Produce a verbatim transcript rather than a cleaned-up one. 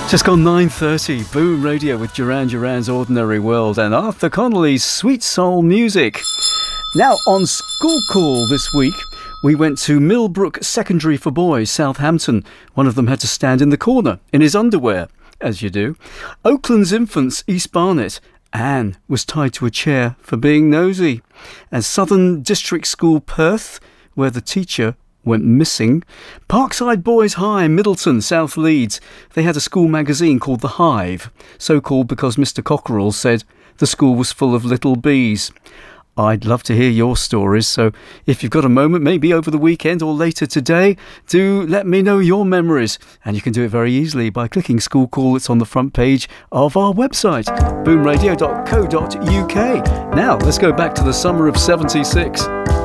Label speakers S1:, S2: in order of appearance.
S1: Just gone nine thirty, Boom Radio with Duran Duran's Ordinary World and Arthur Connolly's Sweet Soul Music. Now, on School Call this week, we went to Millbrook Secondary for Boys, Southampton. One of them had to stand in the corner in his underwear, as you do. Oakland's Infants, East Barnet. Anne was tied to a chair for being nosy. And Southern District School, Perth, where the teacher went missing. Parkside Boys High, Middleton, South Leeds. They had a school magazine called The Hive, so called because Mister Cockerell said the school was full of little bees. I'd love to hear your stories, so if you've got a moment, maybe over the weekend or later today, do let me know your memories. And you can do it very easily by clicking School Call. It's on the front page of our website, boom radio dot co dot uk. Now, let's go back to the summer of seventy-six.